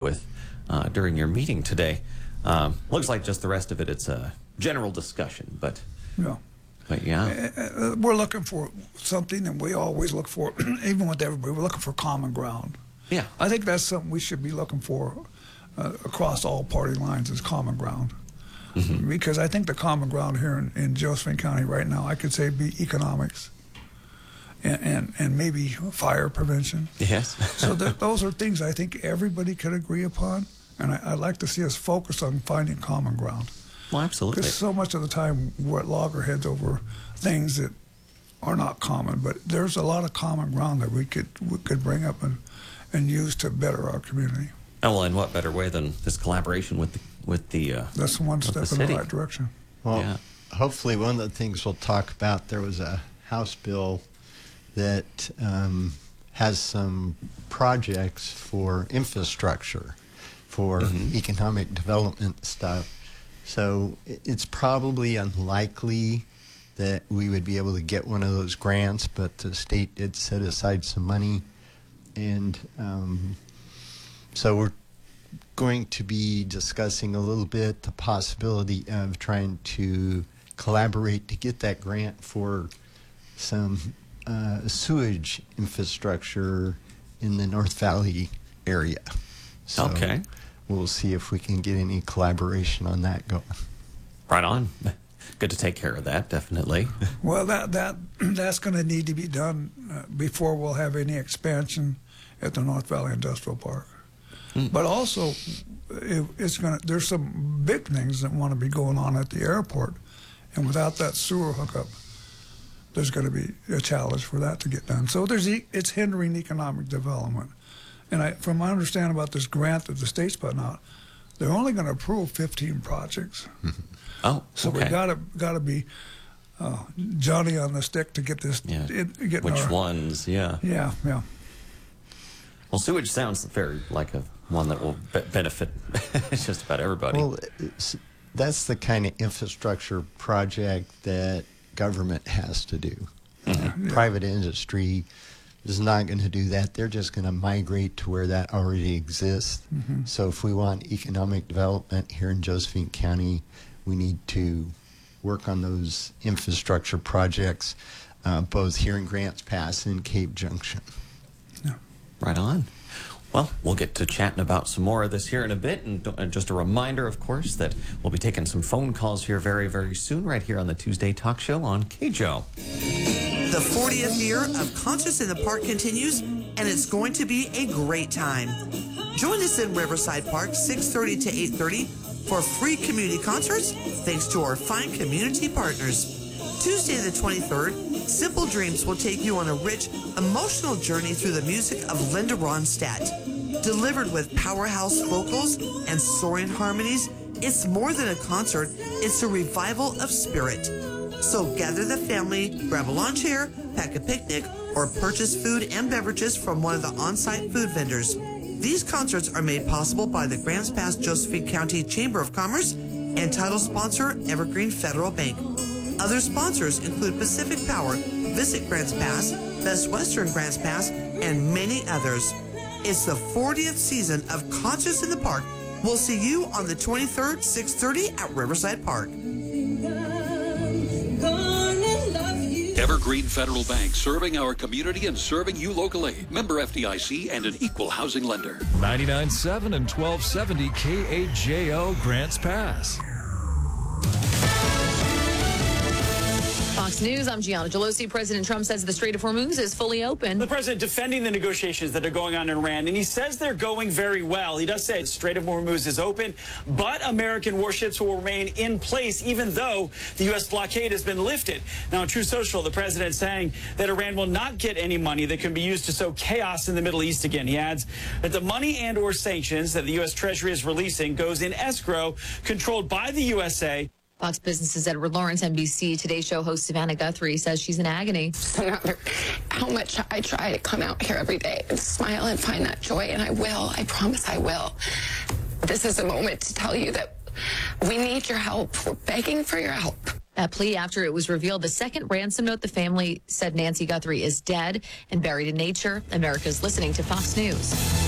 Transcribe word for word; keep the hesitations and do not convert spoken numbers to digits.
with uh, during your meeting today. Um, looks like just the rest of it, it's a general discussion, but Yeah. but yeah. Uh, We're looking for something, and we always look for, even with everybody, we're looking for common ground. Yeah. I think that's something we should be looking for uh, across all party lines is common ground. Mm-hmm. Because I think the common ground here in, in Josephine County right now, I could say be economics and, and, and maybe fire prevention. Yes. So th- those are things I think everybody could agree upon, and I, I'd like to see us focus on finding common ground. Well, absolutely. Because so much of the time we're at loggerheads over things that are not common, but there's a lot of common ground that we could we could bring up and, and use to better our community. Oh, well, and what better way than this collaboration with the, with the uh, That's one step the in the city. right direction. Well, Yeah. hopefully one of the things we'll talk about, there was a House bill that um, has some projects for infrastructure, for Mm-hmm. economic development stuff. So i- it's probably unlikely that we would be able to get one of those grants, but the state did set aside some money. And um, so we're going to be discussing a little bit the possibility of trying to collaborate to get that grant for some uh, sewage infrastructure in the North Valley area. So Okay. we'll see if we can get any collaboration on that going. Right on. Good to take care of that, definitely. Well, that that that's going to need to be done uh, before we'll have any expansion at the North Valley Industrial Park. Mm. But also, it, it's going to. There's some big things that want to be going on at the airport, and without that sewer hookup, there's going to be a challenge for that to get done. So there's e- it's hindering economic development. And I, from my understanding about this grant that the state's putting out, they're only going to approve fifteen projects. Oh, So okay. we gotta gotta be uh, Johnny on the stick to get this. Yeah. It, get Which our, ones? Yeah. Yeah, yeah. Well, sewage sounds very like a one that will be- benefit just about everybody. Well, it's, that's the kind of infrastructure project that government has to do. Mm-hmm. Uh, private industry is not going to do that. They're just going to migrate to where that already exists. Mm-hmm. So if we want economic development here in Josephine County, we need to work on those infrastructure projects, uh, both here in Grants Pass and Cape Junction. Yeah. Right on. Well, we'll get to chatting about some more of this here in a bit. And, and just a reminder, of course, that we'll be taking some phone calls here very, very soon right here on the Tuesday Talk Show on K J O. The fortieth year of Concerts in the Park continues, and it's going to be a great time. Join us in Riverside Park, six thirty to eight thirty, for free community concerts, thanks to our fine community partners. Tuesday the twenty-third, Simple Dreams will take you on a rich, emotional journey through the music of Linda Ronstadt. Delivered with powerhouse vocals and soaring harmonies, it's more than a concert, it's a revival of spirit. So gather the family, grab a lawn chair, pack a picnic, or purchase food and beverages from one of the on-site food vendors. These concerts are made possible by the Grants Pass Josephine County Chamber of Commerce and title sponsor Evergreen Federal Bank. Other sponsors include Pacific Power, Visit Grants Pass, Best Western Grants Pass, and many others. It's the fortieth season of Concerts in the Park. We'll see you on the twenty-third, six thirty at Riverside Park. Evergreen Federal Bank, serving our community and serving you locally. Member F D I C and an equal housing lender. ninety-nine point seven and twelve seventy K A J O Grants Pass. Fox News, I'm Gianna Gelosi. President Trump says the Strait of Hormuz is fully open. The president defending the negotiations that are going on in Iran, and he says they're going very well. He does say the Strait of Hormuz is open, but American warships will remain in place even though the U S blockade has been lifted. Now, on True Social, the president saying that Iran will not get any money that can be used to sow chaos in the Middle East again. He adds that the money and or sanctions that the U S Treasury is releasing goes in escrow controlled by the U S A. Fox Business's Edward Lawrence, N B C Today Show host Savannah Guthrie says she's in agony. No matter how much I try to come out here every day and smile and find that joy, and I will, I promise I will. This is a moment to tell you that we need your help. We're begging for your help. That plea after it was revealed the second ransom note the family said Nancy Guthrie is dead and buried in nature. America's listening to Fox News.